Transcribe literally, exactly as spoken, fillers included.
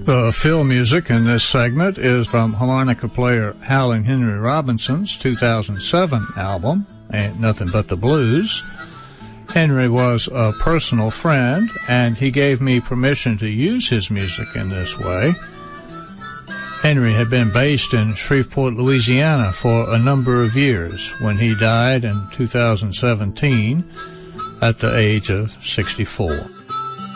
The fill music in this segment is from harmonica player Howlin' Henry Robinson's two thousand seven album, Ain't Nothing But the Blues. Henry was a personal friend, and he gave me permission to use his music in this way. Henry had been based in Shreveport, Louisiana for a number of years when he died in two thousand seventeen at the age of sixty-four.